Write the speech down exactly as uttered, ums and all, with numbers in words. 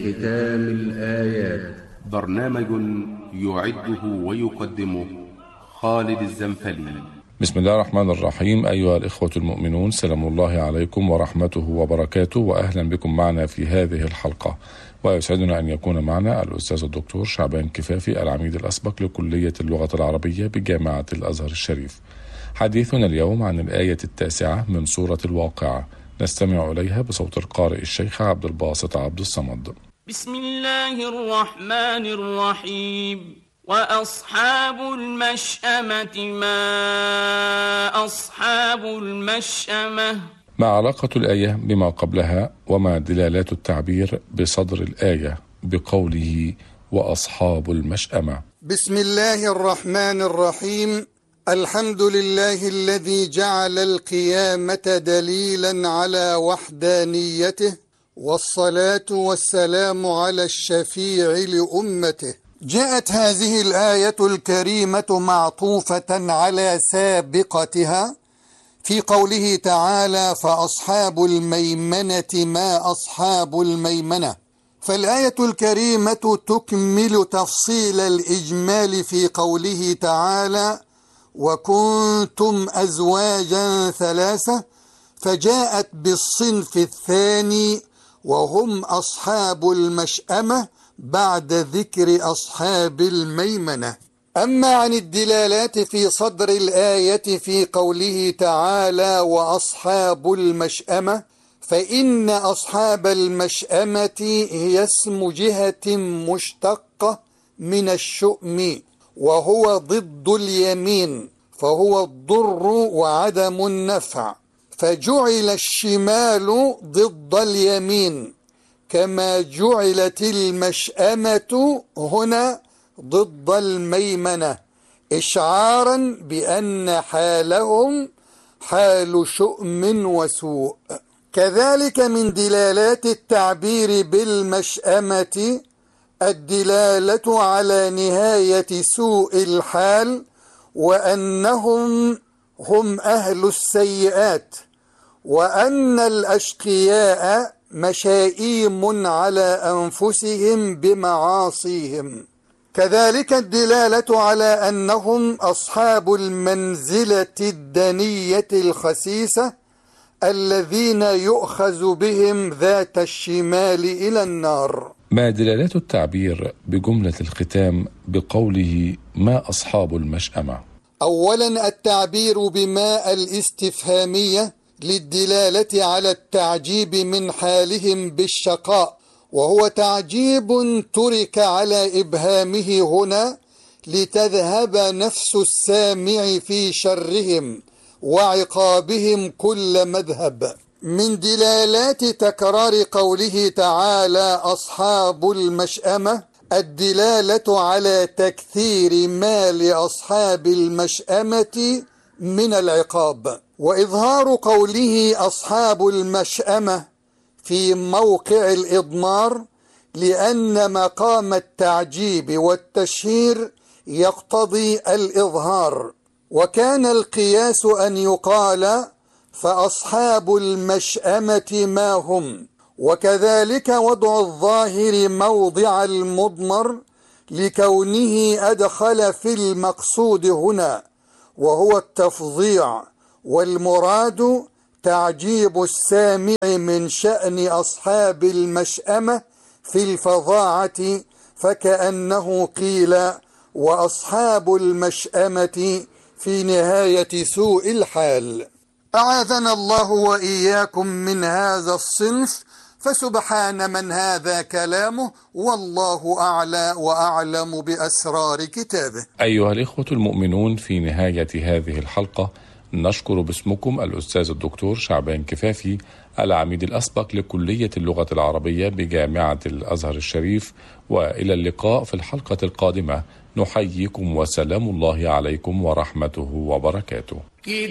ختام الآيات. برنامج يعده ويقدمه خالد الزنفلي. بسم الله الرحمن الرحيم. أيها الإخوة المؤمنون، سلام الله عليكم ورحمته وبركاته، وأهلا بكم معنا في هذه الحلقة. ويسعدنا أن يكون معنا الأستاذ الدكتور شعبان كفافي، العميد الأسبق لكلية اللغة العربية بجامعة الأزهر الشريف. حديثنا اليوم عن الآية التاسعة من سورة الواقعة، نستمع إليها بصوت القارئ الشيخ عبد الباسط عبد الصمد. بسم الله الرحمن الرحيم. وأصحاب المشأمة ما أصحاب المشأمة. ما علاقة الآية بما قبلها، وما دلالات التعبير بصدر الآية بقوله وأصحاب المشأمة؟ بسم الله الرحمن الرحيم. الحمد لله الذي جعل القيامة دليلا على وحدانيته، والصلاة والسلام على الشفيع لأمته. جاءت هذه الآية الكريمة معطوفة على سابقتها في قوله تعالى فأصحاب الميمنة ما أصحاب الميمنة. فالآية الكريمة تكمل تفصيل الإجمال في قوله تعالى وكنتم أزواجا ثلاثة، فجاءت بالصنف الثاني وهم أصحاب المشأمة بعد ذكر أصحاب الميمنة. أما عن الدلالات في صدر الآية في قوله تعالى وأصحاب المشأمة، فإن أصحاب المشأمة هي اسم جهة مشتقة من الشؤم، وهو ضد اليمين، فهو الضر وعدم النفع، فجعل الشمال ضد اليمين، كما جعلت المشأمة هنا ضد الميمنة، إشعارا بأن حالهم حال شؤم وسوء. كذلك من دلالات التعبير بالمشأمة الدلالة على نهاية سوء الحال، وأنهم هم أهل السيئات، وأن الأشقياء مشائيم على أنفسهم بمعاصيهم. كذلك الدلالة على أنهم أصحاب المنزلة الدنية الخسيسة الذين يؤخذ بهم ذات الشمال إلى النار. ما دلالات التعبير بجملة الختام بقوله ما أصحاب المشأمة؟ أولا التعبير بما الاستفهامية للدلالة على التعجيب من حالهم بالشقاء، وهو تعجيب ترك على إبهامه هنا لتذهب نفس السامع في شرهم وعقابهم كل مذهب. من دلالات تكرار قوله تعالى أصحاب المشأمة الدلالة على تكثير ما لأصحاب المشأمة من العقاب، وإظهار قوله أصحاب المشأمة في موقع الإضمار، لأن مقام التعجيب والتشهير يقتضي الإظهار، وكان القياس أن يقال فأصحاب المشأمة ما هم، وكذلك وضع الظاهر موضع المضمر لكونه أدخل في المقصود هنا وهو التفظيع، والمراد تعجيب السامع من شأن أصحاب المشأمة في الفظاعة، فكأنه قيل وأصحاب المشأمة في نهاية سوء الحال. أعاذنا الله وإياكم من هذا الصنف، فسبحان من هذا كلامه، والله أعلى وأعلم بأسرار كتابه. أيها الإخوة المؤمنون، في نهاية هذه الحلقة نشكر باسمكم الأستاذ الدكتور شعبان كفافي، العميد الأسبق لكلية اللغة العربية بجامعة الأزهر الشريف، وإلى اللقاء في الحلقة القادمة. نحييكم وسلام الله عليكم ورحمته وبركاته.